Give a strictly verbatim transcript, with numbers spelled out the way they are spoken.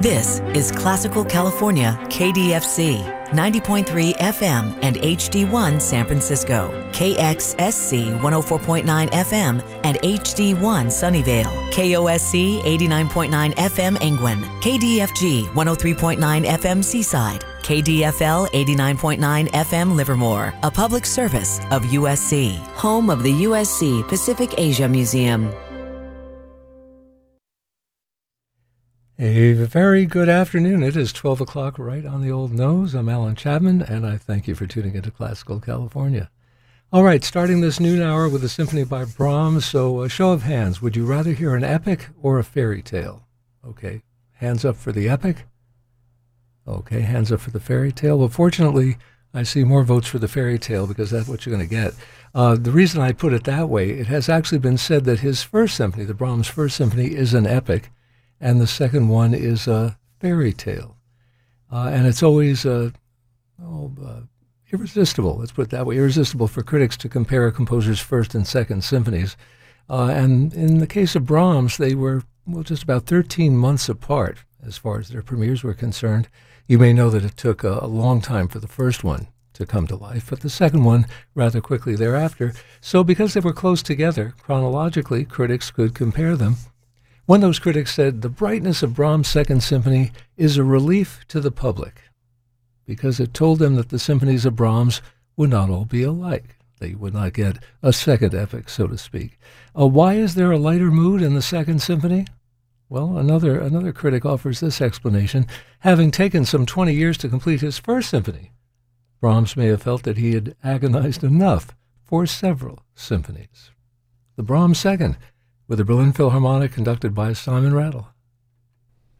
This is Classical California K D F C, ninety point three F M and H D one San Francisco, K X S C one oh four point nine F M and H D one Sunnyvale, K O S C eighty-nine point nine F M Engwin, K D F G one oh three point nine F M Seaside, K D F L eighty-nine point nine F M Livermore, a public service of U S C, home of the U S C Pacific Asia Museum. A very good afternoon. It is twelve o'clock right on the old nose. I'm Alan Chapman, and I thank you for tuning into Classical California. All right, starting this noon hour with a symphony by Brahms. So a show of hands. Would you rather hear an epic or a fairy tale? Okay, hands up for the epic. Okay, hands up for the fairy tale. Well, fortunately, I see more votes for the fairy tale because that's what you're going to get. Uh, the reason I put it that way, it has actually been said that his first symphony, the Brahms' first symphony, is an epic, and the second one is a fairy tale. Uh, and it's always uh, oh, uh, irresistible, let's put it that way, irresistible for critics to compare a composer's first and second symphonies. Uh, and in the case of Brahms, they were, well, just about thirteen months apart as far as their premieres were concerned. You may know that it took a, a long time for the first one to come to life, but the second one rather quickly thereafter. So because they were close together, chronologically, critics could compare them. One of those critics said, the brightness of Brahms' Second Symphony is a relief to the public because it told them that the symphonies of Brahms would not all be alike. They would not get a second epic, so to speak. Uh, why is there a lighter mood in the Second Symphony? Well, another, another critic offers this explanation. Having taken some twenty years to complete his First Symphony, Brahms may have felt that he had agonized enough for several symphonies. The Brahms Second, with the Berlin Philharmonic conducted by Simon Rattle.